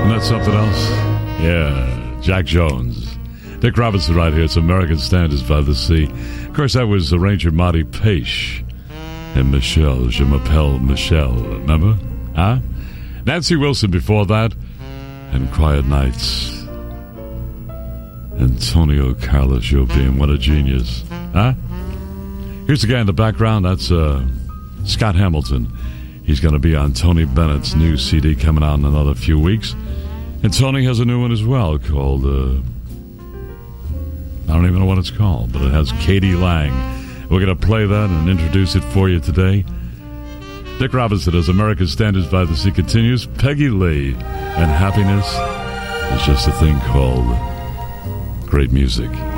Isn't that something else? Yeah, Jack Jones. Dick Robinson right here. It's American Standards by the Sea. Of course, that was arranger Marty Page and Michelle. Je m'appelle Michelle. Remember? Huh? Nancy Wilson before that. And Quiet Nights. Antonio Carlos Jobim. What a genius. Huh? Here's the guy in the background. That's Scott Hamilton. He's going to be on Tony Bennett's new CD coming out in another few weeks. And Tony has a new one as well called, I don't even know what it's called, but it has Katie Lang. We're going to play that and introduce it for you today. Dick Robinson, as American Standards by the Sea continues. Peggy Lee and Happiness is just a thing called great music.